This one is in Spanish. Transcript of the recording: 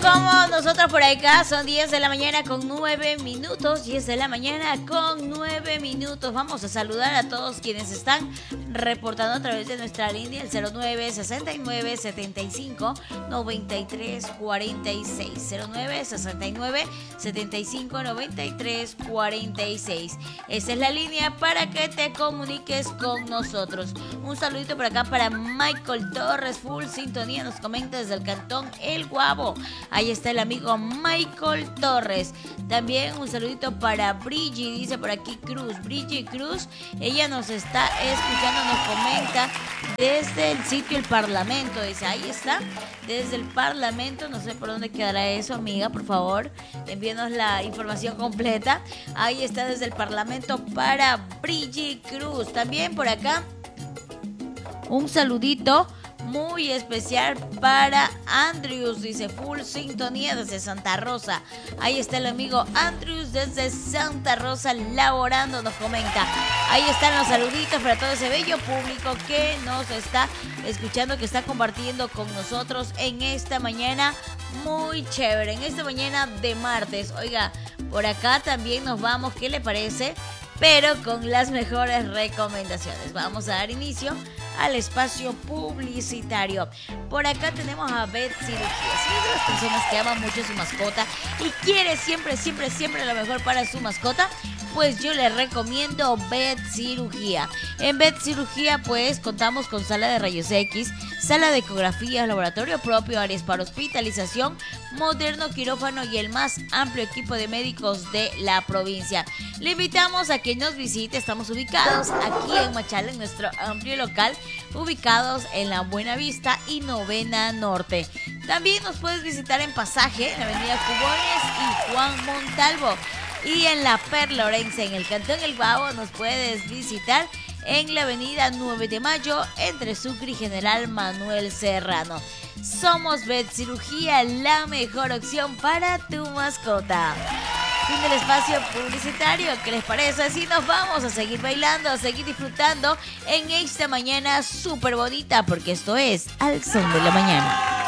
como nosotros por acá, son 10 de la mañana con 9 minutos, 10 de la mañana con 9 minutos. Vamos a saludar a todos quienes están reportando a través de nuestra línea, el 09 69 75 93 46. 09 69 75 93 46. Esa es la línea para que te comuniques con nosotros. Un saludito por acá para Michael Torres, full sintonía, nos comenta desde el cantón El Guabo. Ahí está el amigo Michael Torres. También un saludito para Brigitte, dice por aquí Cruz. Brigitte Cruz, ella nos está escuchando, nos comenta desde el sitio El Parlamento. Dice, ahí está, desde el Parlamento. No sé por dónde quedará eso, amiga, por favor, envíenos la información completa. Ahí está desde el Parlamento para Brigitte Cruz. También por acá un saludito muy especial para Andrews, dice full sintonía desde Santa Rosa. Ahí está el amigo Andrews desde Santa Rosa laborando, nos comenta. Ahí están los saluditos para todo ese bello público que nos está escuchando, que está compartiendo con nosotros en esta mañana muy chévere, en esta mañana de martes. Oiga, por acá también nos vamos, ¿qué le parece? Pero con las mejores recomendaciones. Vamos a dar inicio al espacio publicitario. Por acá tenemos a Bet Cirugía. Si es de las personas que aman mucho su mascota y quiere siempre lo mejor para su mascota, pues yo les recomiendo Bet Cirugía. En Bet Cirugía pues contamos con sala de rayos X, sala de ecografías, laboratorio propio, áreas para hospitalización, moderno quirófano y el más amplio equipo de médicos de la provincia. Le invitamos a que nos visite. Estamos ubicados aquí en Machala, en nuestro amplio local, ubicados en la Buena Vista y Novena Norte. También nos puedes visitar en Pasaje, en la avenida Cubones y Juan Montalvo. Y en la Perla Orense, en el cantón El Guabo, nos puedes visitar en la avenida 9 de Mayo, entre Sucre y General Manuel Serrano. Somos Bet Cirugía, la mejor opción para tu mascota. Fin del espacio publicitario. ¿Qué les parece? Así nos vamos a seguir bailando, a seguir disfrutando en esta mañana súper bonita, porque esto es Al Son de la Mañana.